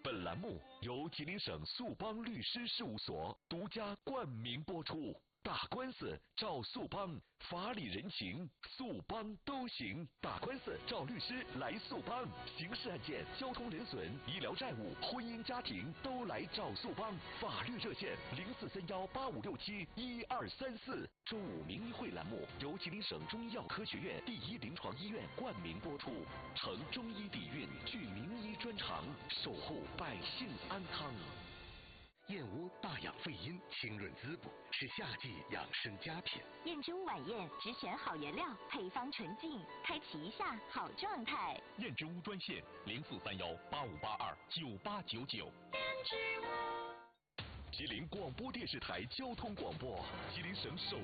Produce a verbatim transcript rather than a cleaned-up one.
本栏目由吉林省速邦律师事务所独家冠名播出。打官司找速邦，法理人情速邦都行。打官司找律师来速邦，刑事案件、交通人损、医疗债务、婚姻家庭都来找速邦。法律热线零四三幺八五六七一二三四。中午名医会栏目由吉林省中医药科学院第一临床医院冠名播出，承中医底蕴，具名医专长，守护百姓安康。 燕窝大养肺阴，清润滋补，是夏季养生佳品。 燕之屋晚宴只选好原料，配方纯净，开启一下好状态。 燕之屋专线零四三幺八五八二九八九九。 燕之屋。 吉林广播电视台交通广播，吉林省首